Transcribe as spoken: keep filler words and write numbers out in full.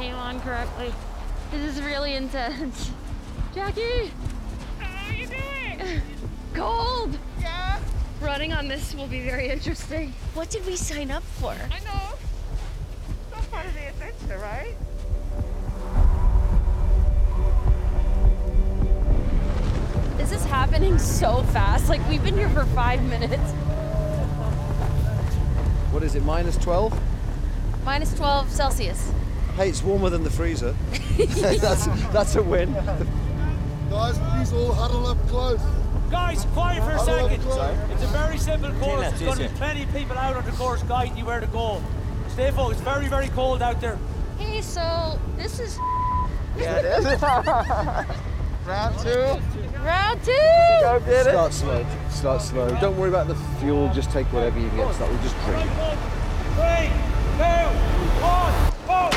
came on correctly. This is really intense. Jackie! How are you doing? Cold! Yeah? Running on this will be very interesting. What did we sign up for? I know. That's part of the adventure, right? This is happening so fast. Like, we've been here for five minutes. What is it, minus twelve? Minus twelve Celsius. Hey, it's warmer than the freezer. that's, that's a win. Guys, please all huddle up close. Guys, quiet for a Huddle up second. close. It's a very simple course. that, There's going to yes, be plenty of people out on the course guiding you where to go. Stay focused. It's very, very cold out there. Hey, so this is Yeah, it is. Round two. round two! Go get it. Start slow, start slow. Don't worry about the fuel, just take whatever you can get. Start with just drink. Three, two, one, go!